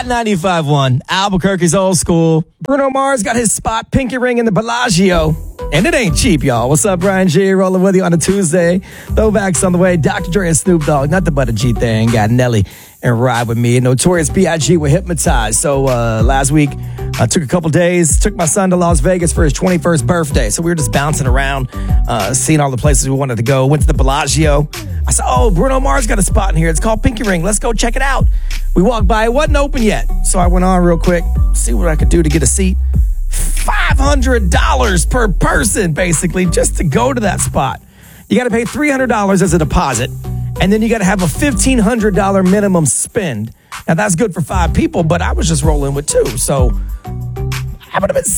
Hot 95.1, Albuquerque's old school. Bruno Mars got his spot, Pinky Ring in the Bellagio. And it ain't cheap, y'all. What's up, Brian G? Rolling with you on a Tuesday. Throwbacks on the way. Dr. Dre and Snoop Dogg, nothing but a G thing. Got Nelly and Ride With Me. Notorious B.I.G. were hypnotized. So last week, I took a couple days, took my son to Las Vegas for his 21st birthday. So we were just bouncing around, seeing all the places we wanted to go. Went to the Bellagio. I said, oh, Bruno Mars got a spot in here. It's called Pinky Ring. Let's go check it out. We walked by. It wasn't open yet. So I went on real quick, see what I could do to get a seat. $500 per person, basically, just to go to that spot. You got to pay $300 as a deposit, and then you got to have a $1,500 minimum spend. Now, that's good for 5 people, but I was just rolling with 2, so I would have been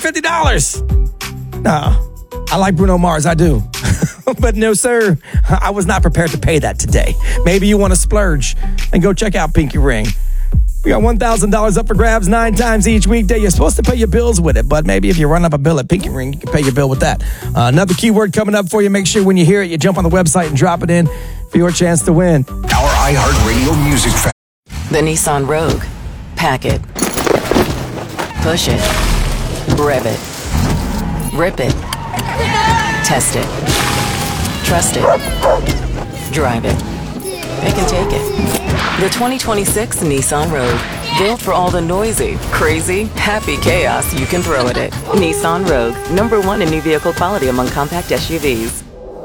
$750. No, I like Bruno Mars, I do. But no, sir, I was not prepared to pay that today. Maybe you want to splurge and go check out Pinky Ring. We got $1,000 up for grabs 9 times each weekday. You're supposed to pay your bills with it, but maybe if you run up a bill at Pinky Ring, you can pay your bill with that. Another keyword coming up for you. Make sure when you hear it, you jump on the website and drop it in for your chance to win. Our iHeartRadio music fan. The Nissan Rogue. Pack it. Push it. Rev it. Rip it. Test it. Trust it. Drive it. It can take it. The 2026 Nissan Rogue. Built for all the noisy, crazy, happy chaos you can throw at it. Nissan Rogue. #1 in new vehicle quality among compact SUVs.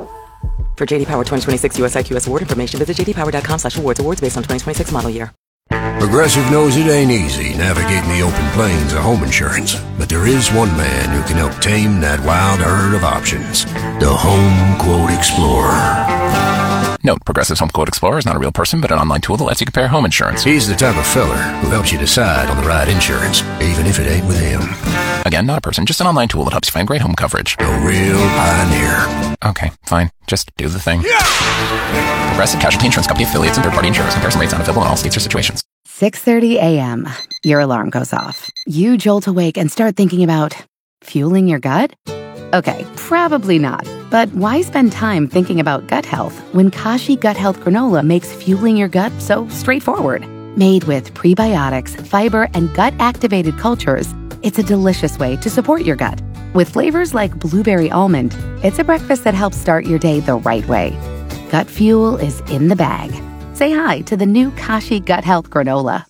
For JD Power 2026 US IQS award information, visit jdpower.com/awards. Awards based on 2026 model year. Progressive knows it ain't easy navigating the open plains of home insurance, but there is one man who can help tame that wild herd of options. The Home Quote Explorer. Note, Progressive's Home Quote Explorer is not a real person, but an online tool that lets you compare home insurance. He's the type of feller who helps you decide on the right insurance, even if it ain't with him. Again, not a person, just an online tool that helps you find great home coverage. A real pioneer. Okay, fine. Just do the thing. Yeah! Progressive Casualty Insurance Company affiliates and third-party insurers. Comparison rates not available in all states or situations. 6:30 a.m. Your alarm goes off. You jolt awake and start thinking about fueling your gut? Okay, probably not. But why spend time thinking about gut health when Kashi Gut Health Granola makes fueling your gut so straightforward? Made with prebiotics, fiber, and gut-activated cultures, it's a delicious way to support your gut. With flavors like blueberry almond, it's a breakfast that helps start your day the right way. Gut fuel is in the bag. Say hi to the new Kashi Gut Health Granola.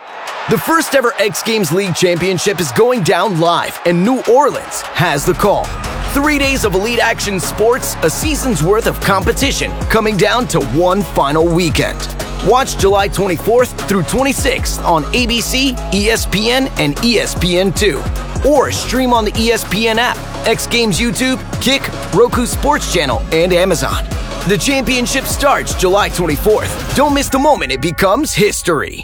The first ever X Games League Championship is going down live, and New Orleans has the call. 3 days of elite action sports, a season's worth of competition, coming down to one final weekend. Watch July 24th through 26th on ABC, ESPN, and ESPN2. Or stream on the ESPN app, X Games YouTube, Kick, Roku Sports Channel, and Amazon. The championship starts July 24th. Don't miss the moment it becomes history.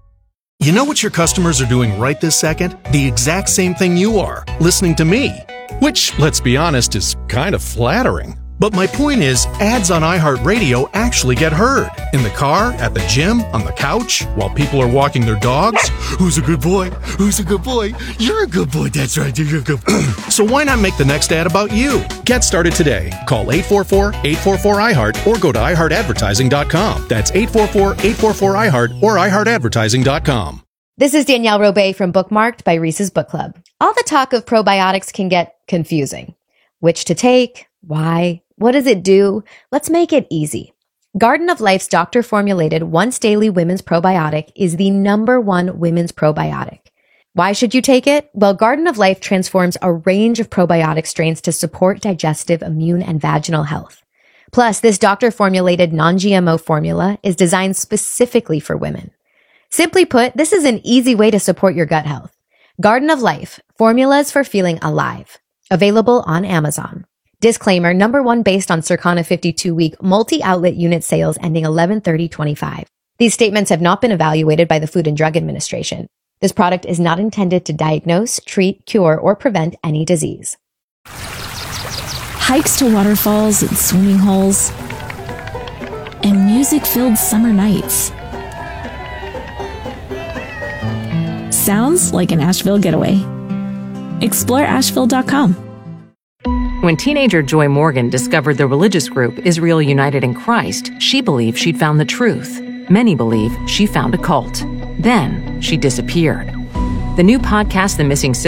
You know what your customers are doing right this second? The exact same thing you are, listening to me. Which, let's be honest, is kind of flattering. But my point is, ads on iHeartRadio actually get heard. In the car, at the gym, on the couch, while people are walking their dogs. Who's a good boy? Who's a good boy? You're a good boy. That's right, you're a good boy. So why not make the next ad about you? Get started today. Call 844-844-iHeart or go to iHeartAdvertising.com. That's 844-844-iHeart or iHeartAdvertising.com. This is Danielle Robay from Bookmarked by Reese's Book Club. All the talk of probiotics can get confusing. Which to take? Why? What does it do? Let's make it easy. Garden of Life's doctor-formulated once-daily women's probiotic is the #1 women's probiotic. Why should you take it? Well, Garden of Life transforms a range of probiotic strains to support digestive, immune, and vaginal health. Plus, this doctor-formulated non-GMO formula is designed specifically for women. Simply put, this is an easy way to support your gut health. Garden of Life, formulas for feeling alive. Available on Amazon. Disclaimer, #1 based on Circana 52-week multi-outlet unit sales ending 11/30/25. These statements have not been evaluated by the Food and Drug Administration. This product is not intended to diagnose, treat, cure, or prevent any disease. Hikes to waterfalls and swimming holes, and music-filled summer nights. Sounds like an Asheville getaway. Explore Asheville.com. When teenager Joy Morgan discovered the religious group Israel United in Christ, she believed she'd found the truth. Many believe she found a cult. Then she disappeared. The new podcast, The Missing